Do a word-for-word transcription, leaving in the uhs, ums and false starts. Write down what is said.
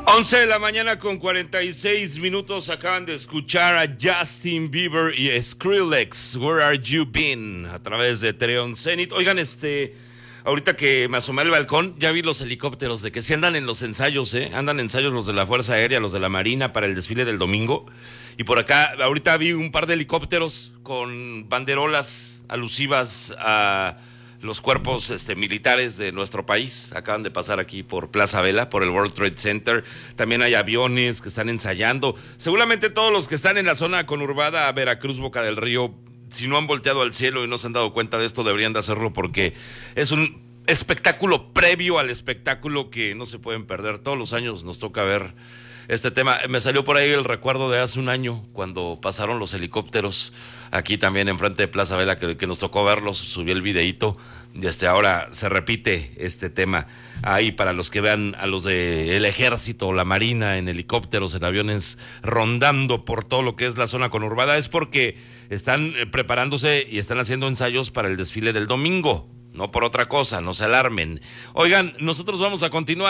once de la mañana con cuarenta y seis minutos. Acaban de escuchar a Justin Bieber y Skrillex, Where Are You Been, a través de Treon Zenit. Oigan, este, ahorita que me asomé al balcón, ya vi los helicópteros de que sí andan en los ensayos, ¿eh? Andan ensayos los de la Fuerza Aérea, los de la Marina para el desfile del domingo. Y por acá, ahorita vi un par de helicópteros con banderolas alusivas a los cuerpos este, militares de nuestro país. Acaban de pasar aquí por Plaza Vela, por el World Trade Center. También hay aviones que están ensayando. Seguramente todos los que están en la zona conurbada, Veracruz, Boca del Río, si no han volteado al cielo y no se han dado cuenta de esto, deberían de hacerlo, porque es un espectáculo previo al espectáculo que no se pueden perder. Todos los años nos toca ver este tema. Me salió por ahí el recuerdo de hace un año, cuando pasaron los helicópteros aquí también enfrente de Plaza Vela, que, que nos tocó verlos. Subí el videíto y este, ahora se repite este tema ahí para los que vean a los del ejército o la marina en helicópteros, en aviones, rondando por todo lo que es la zona conurbada. Es porque están preparándose y están haciendo ensayos para el desfile del domingo, no por otra cosa, no se alarmen. Oigan, nosotros vamos a continuar.